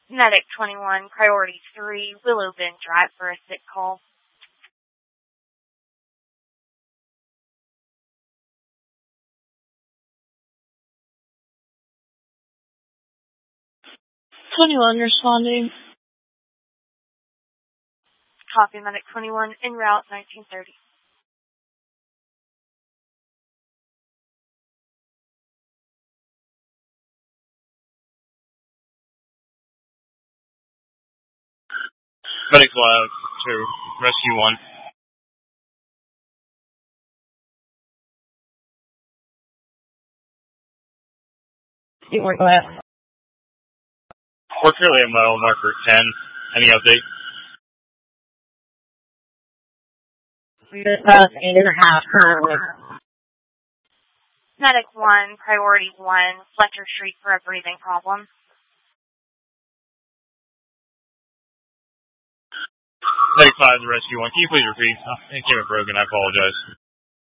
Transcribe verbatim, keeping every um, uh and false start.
Medic twenty-one, Priority three, Willow Bend Drive for a sick call. twenty-one responding. Copy, Medic twenty-one, en route nineteen thirty. Medic five to Rescue one. You weren't glad. We're currently at mile marker ten. Any update? About eight and a half currently. Medic one, Priority one, Fletcher Street for a breathing problem. Medic five to Rescue one. Can you please repeat? I came up broken. I apologize.